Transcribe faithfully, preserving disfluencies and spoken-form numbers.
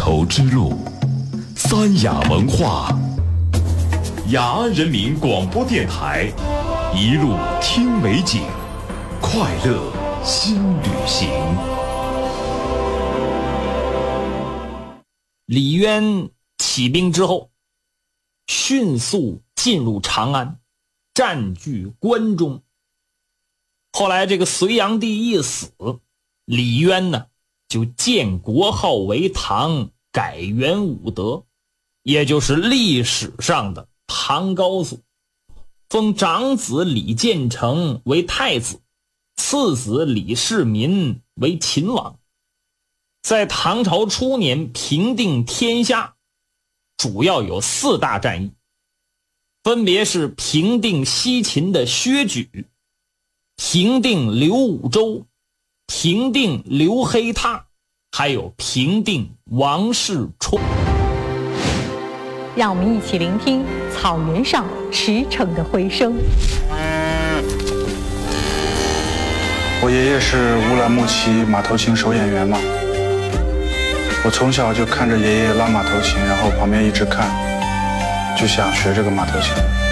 绸之路，三雅文化，雅安人民广播电台，一路听美景，快乐新旅行。 李渊起兵之后，迅速进入长安，占据关中。后来这个隋炀帝一死，李渊呢就建国号为唐，改元武德，也就是历史上的唐高祖，封长子李建成为太子，次子李世民为秦王。在唐朝初年平定天下，主要有四大战役，分别是平定西秦的薛举，平定刘武周，平定刘黑闼，还有平定王世充。 让我们一起聆听草原上驰骋的回声。 我爷爷是乌兰牧骑马头琴手演员嘛，我从小就看着爷爷拉马头琴，然后旁边一直看，就想学这个马头琴。